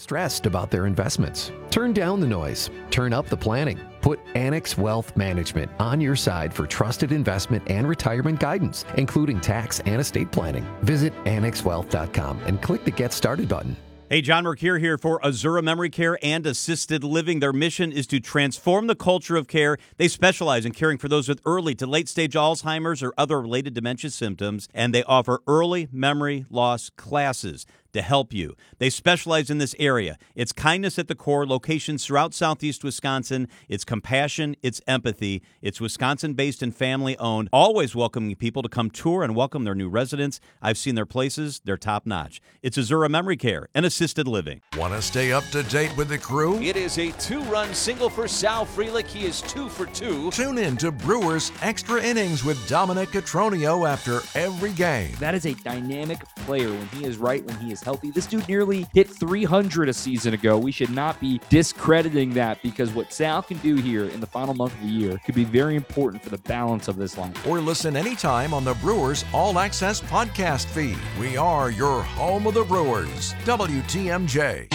stressed about their investments. Turn down the noise. Turn up the planning. Put Annex Wealth Management on your side for trusted investment and retirement guidance, including tax and estate planning. Visit annexwealth.com and click the Get Started button. Hey, John Mercure here for Azura Memory Care and Assisted Living. Their mission is to transform the culture of care. They specialize in caring for those with early to late-stage Alzheimer's or other related dementia symptoms, and they offer early memory loss classes to help you. They specialize in this area. It's kindness at the core, locations throughout Southeast Wisconsin. It's compassion, it's empathy. It's Wisconsin-based and family-owned, always welcoming people to come tour and welcome their new residents. I've seen their places. They're top-notch. It's Azura Memory Care and Assisted Living. Want to stay up to date with the crew? It is a two-run single for Sal Frelick. He is 2 for 2. Tune in to Brewers Extra Innings with Dominic Cotroneo after every game. That is a dynamic player when he is right, when he is healthy. This dude nearly hit 300 a season ago. We should not be discrediting that, because what Sal can do here in the final month of the year could be very important for the balance of this line. Or listen anytime on the Brewers All Access podcast feed. We are your home of the Brewers. WTMJ.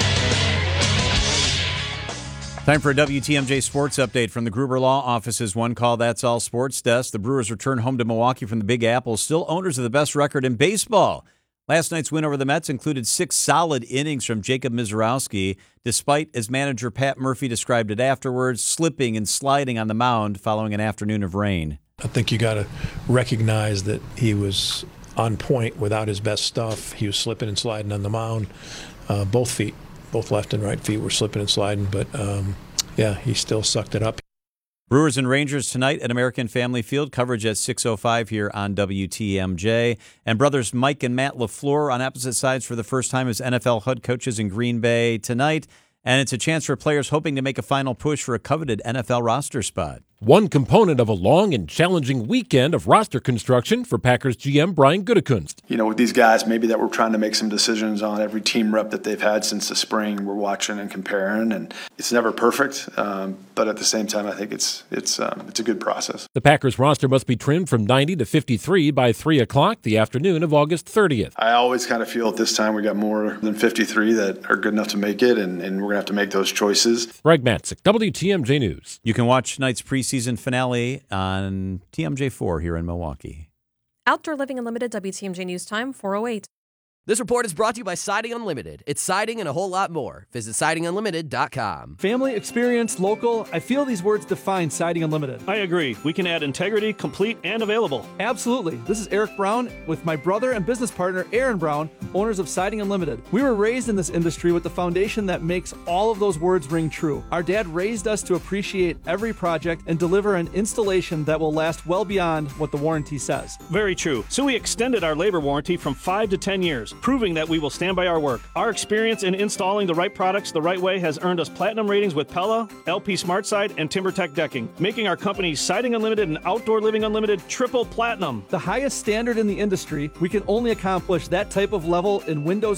Time for a WTMJ sports update from the Gruber Law Office's One Call That's All Sports Desk. The Brewers return home to Milwaukee from the Big Apple, still owners of the best record in baseball. Last night's win over the Mets included 6 solid innings from Jacob Misiorowski, despite, as manager Pat Murphy described it afterwards, slipping and sliding on the mound following an afternoon of rain. I think you got to recognize that he was on point without his best stuff. He was slipping and sliding on the mound. Both feet, both left and right feet were slipping and sliding, but yeah, he still sucked it up. Brewers and Rangers tonight at American Family Field. Coverage at 6:05 here on WTMJ. And brothers Mike and Matt LaFleur on opposite sides for the first time as NFL head coaches in Green Bay tonight. And it's a chance for players hoping to make a final push for a coveted NFL roster spot. One component of a long and challenging weekend of roster construction for Packers GM Brian Gutekunst. You know, with these guys, maybe that we're trying to make some decisions on every team rep that they've had since the spring. We're watching and comparing, and it's never perfect, but at the same time, I think it's a good process. The Packers roster must be trimmed from 90 to 53 by 3 o'clock the afternoon of August 30th. I always kind of feel at this time we got more than 53 that are good enough to make it, and we're going to have to make those choices. Greg Matzik, WTMJ News. You can watch tonight's preseason finale on TMJ4 here in Milwaukee. Outdoor Living Unlimited, WTMJ News Time, 4:08. This report is brought to you by Siding Unlimited. It's siding and a whole lot more. Visit sidingunlimited.com. Family, experience, local. I feel these words define Siding Unlimited. I agree. We can add integrity, complete, and available. Absolutely. This is Eric Brown with my brother and business partner, Aaron Brown, owners of Siding Unlimited. We were raised in this industry with the foundation that makes all of those words ring true. Our dad raised us to appreciate every project and deliver an installation that will last well beyond what the warranty says. Very true. So we extended our labor warranty from 5 to 10 years. Proving that we will stand by our work. Our experience in installing the right products the right way has earned us platinum ratings with Pella, LP SmartSide, and TimberTech Decking, making our companies Siding Unlimited and Outdoor Living Unlimited triple platinum. The highest standard in the industry, we can only accomplish that type of level in windows